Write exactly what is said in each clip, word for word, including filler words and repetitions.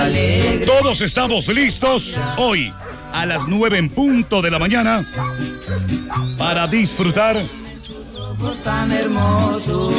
Todos estamos listos hoy a las nueve en punto de la mañana para disfrutar tan hermoso.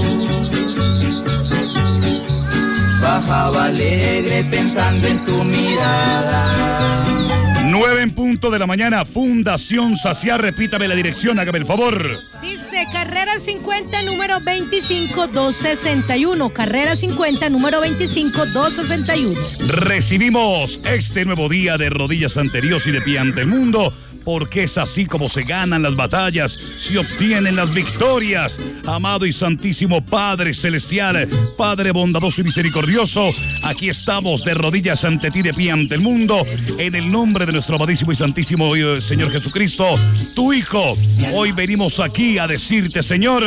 Bajaba alegre pensando en tu mirada. nueve en punto de la mañana, Fundación Saciar, repítame la dirección, hágame el favor. Dice Carrera cincuenta, número veinticinco mil doscientos sesenta y uno. Carrera cincuenta, número veinticinco mil doscientos sesenta y uno. Recibimos este nuevo día de rodillas ante Dios y de pie ante el mundo, porque es así como se ganan las batallas, se obtienen las victorias. Amado y santísimo Padre Celestial, Padre bondadoso y misericordioso, aquí estamos de rodillas ante ti, de pie ante el mundo, en el nombre de nuestro amadísimo y santísimo eh, Señor Jesucristo, tu Hijo. Hoy venimos aquí a decirte, Señor,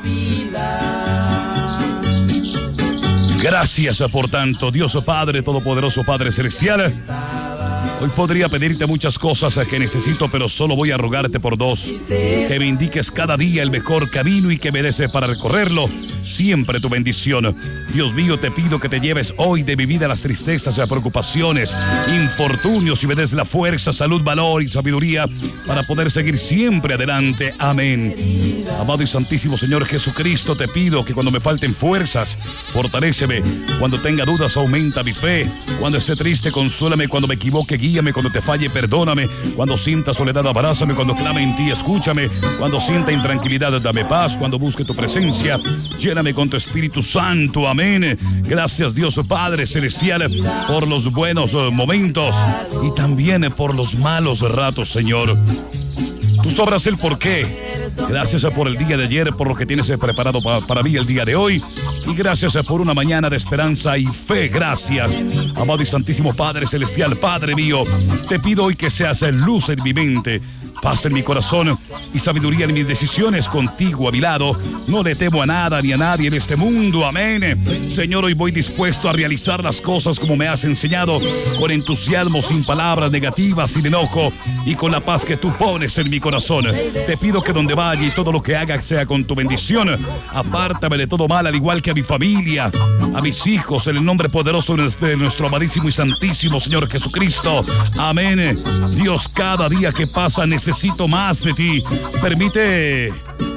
gracias por tanto, Dios Padre Todopoderoso, Padre Celestial. Hoy podría pedirte muchas cosas que necesito, pero solo voy a rogarte por dos. Que me indiques cada día el mejor camino y que me des para recorrerlo siempre tu bendición. Dios mío, te pido que te lleves hoy de mi vida las tristezas, las preocupaciones, infortunios y me des la fuerza, salud, valor y sabiduría para poder seguir siempre adelante. Amén. Amado y santísimo Señor Jesucristo, te pido que cuando me falten fuerzas, fortaléceme. Cuando tenga dudas, aumenta mi fe. Cuando esté triste, consuélame. Cuando me equivoque, guíame. Cuando te falle, perdóname. Cuando sienta soledad, abrázame. Cuando clame en ti, escúchame. Cuando sienta intranquilidad, dame paz. Cuando busque tu presencia, lléname con tu Espíritu Santo. Amén. Gracias, Dios Padre Celestial, por los buenos momentos y también por los malos ratos, Señor. Tú sabrás el porqué. Gracias por el día de ayer, por lo que tienes preparado para, para mí el día de hoy. Y gracias por una mañana de esperanza y fe. Gracias, amado y santísimo Padre Celestial, Padre mío. Te pido hoy que seas luz en mi mente, paz en mi corazón y sabiduría en mis decisiones. Contigo a mi lado, no le temo a nada ni a nadie en este mundo. Amén. Señor, hoy voy dispuesto a realizar las cosas como me has enseñado, con entusiasmo, sin palabras negativas, sin enojo y con la paz que tú pones en mi corazón. Te pido que donde vaya y todo lo que haga sea con tu bendición. Apártame de todo mal, al igual que a mi familia, a mis hijos, en el nombre poderoso de nuestro amadísimo y santísimo Señor Jesucristo. Amén. Dios, cada día que pasa necesito más de ti. Permite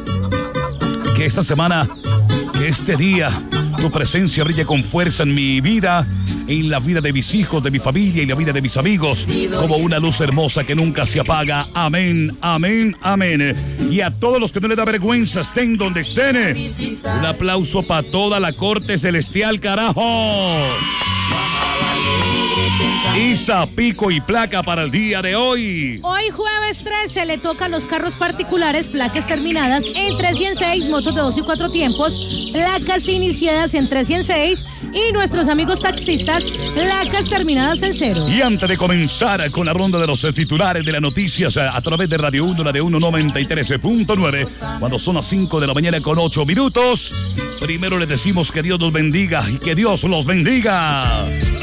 que esta semana, que este día, tu presencia brille con fuerza en mi vida, en la vida de mis hijos, de mi familia y la vida de mis amigos, como una luz hermosa que nunca se apaga. Amén, amén, amén. Y a todos los que no les da vergüenza, estén donde estén, un aplauso para toda la corte celestial, carajo. Isa, pico y placa para el día de hoy. Hoy jueves trece le toca a los carros particulares placas terminadas en tres y en seis, motos de dos y cuatro tiempos, placas iniciadas en tres y en seis, y nuestros amigos taxistas, placas terminadas en cero. Y antes de comenzar con la ronda de los titulares de las noticias a, a través de Radio uno, la de uno noventa y tres punto nueve, cuando son las cinco de la mañana con ocho minutos, primero les decimos que Dios los bendiga y que Dios los bendiga.